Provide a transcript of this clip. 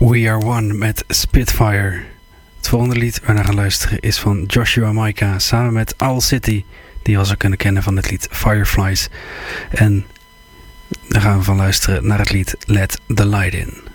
We Are One met Spitfire. Het volgende lied waar we naar gaan luisteren is van Joshua Maika samen met Owl City. Die we al zou kunnen kennen van het lied Fireflies. En daar gaan we van luisteren naar het lied Let the Light In.